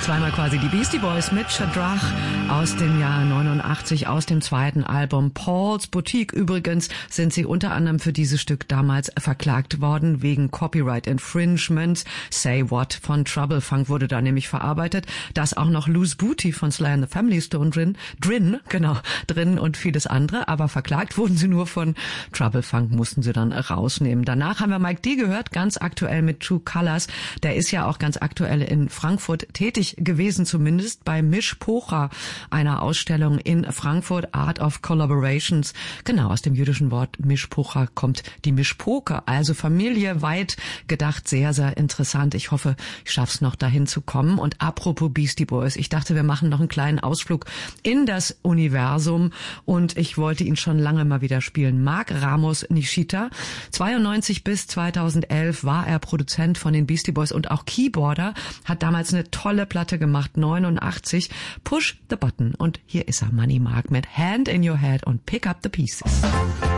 Zweimal quasi die Beastie Boys mit Shadrach aus dem Jahr 89, aus dem zweiten Album Paul's Boutique. Übrigens sind sie unter anderem für dieses Stück damals verklagt worden wegen Copyright Infringement. Say What von Trouble Funk wurde da nämlich verarbeitet. Das auch noch Loose Booty von Sly and the Family Stone drin und vieles andere. Aber verklagt wurden sie nur von Trouble Funk, mussten sie dann rausnehmen. Danach haben wir Mike D. gehört, ganz aktuell mit True Colors. Der ist ja auch ganz aktuell in Frankfurt tätig gewesen, zumindest bei Mishpocha, einer Ausstellung in Frankfurt, Art of Collaborations. Genau, aus dem jüdischen Wort Mishpocha kommt die Mishpoke, also Familie, weit gedacht, sehr, sehr interessant. Ich hoffe, ich schaff's noch dahin zu kommen. Und apropos Beastie Boys, ich dachte, wir machen noch einen kleinen Ausflug in das Universum und ich wollte ihn schon lange mal wieder spielen. Mark Ramos Nishita, 92 bis 2011 war er Produzent von den Beastie Boys und auch Keyboarder, hat damals eine tolle Platte gemacht, 89, Push the Button. Und hier ist er, Money Mark mit Hand in Your Head und Pick Up the Pieces.